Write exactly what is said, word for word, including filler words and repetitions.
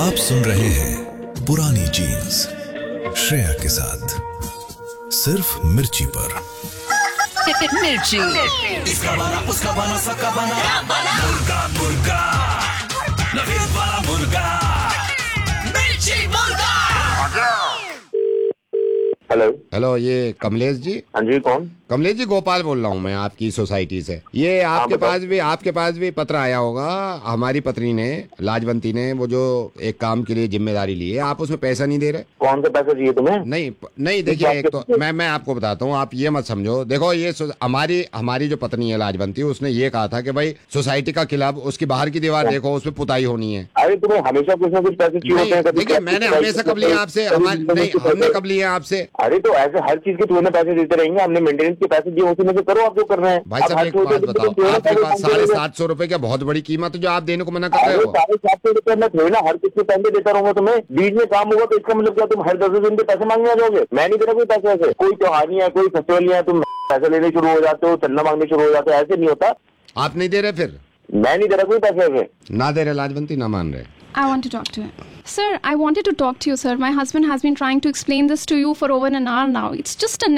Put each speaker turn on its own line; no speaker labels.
आप सुन रहे हैं पुरानी जीन्स श्रेया के साथ सिर्फ मिर्ची पर।
मिर्ची,
इसका बना उसका बना सबका बना मुर्गा मुर्गा नवीन वाला मुर्गा मिर्ची मुर्गा।
हेलो
हेलो, ये कमलेश जी?
हाँ जी, कौन?
कमलेश जी, गोपाल बोल रहा हूँ मैं आपकी सोसाइटी से। ये आपके
बताओ।
पास भी आपके पास भी पत्र आया होगा। हमारी पत्नी ने, लाजवंती ने, वो जो एक काम के लिए जिम्मेदारी ली है, आप उसमें पैसा नहीं दे रहे।
कौन सा पैसा चाहिए तुम्हें?
नहीं नहीं, देखिए, एक तो मैं मैं आपको बताता हूँ, आप ये मत समझो। देखो, ये सो- हमारी हमारी जो पत्नी है लाजवंती, उसने ये कहा था कि भाई सोसाइटी का क्लब, उसकी बाहर की दीवार देखो, उसमें पुताई होनी है।
अरे तुम्हें हमेशा कुछ ना कुछ पैसे चाहिए होते हैं।
नहीं,
कभी
देखिए,
पैसे-
मैंने हमेशा कब लिया आपसे? हमारे नहीं, हमने कब लिया आपसे?
अरे तो ऐसे हर चीज के तुम्हें पैसे देते रहेंगे। हमने मेंटेनेंस के पैसे दिए, उसी में से करो आप जो कर रहे हैं।
भाई
अब
साहब,
हर
एक
छोटे
बात
छोटे
बताओ,
तुम्हें
आपके
पैसे
पास
कम
साढ़े
देंगे।
सात सौ रुपए क्या बहुत बड़ी कीमत है जो आप देने को मना कर रहे
अरे
हो?
साढ़े सात सौ रुपए मैं थोड़ी ना हर किसी पैसे देता रहूंगा तुम्हें। बीच में काम होगा तो इसका मतलब क्या तुम हर दस दिन के पैसे मांगने आ जाओगे? मैं नहीं दे रहा कोई पैसे। ऐसे कोई त्योहार नहीं है, कोई फेस्टिवल नहीं है, तुम पैसे लेने शुरू हो जाते हो, चंदा मांगने शुरू हो जाते हो। ऐसे नहीं होता।
आप नहीं दे रहे? फिर
मैं नहीं दे रहा कोई पैसे। ऐसे
ना दे रहे लाजवंती, ना मान रहे।
I want to talk to him. Sir, I wanted to talk to you, sir. My husband has been trying to explain this to you for over an hour now. It's just a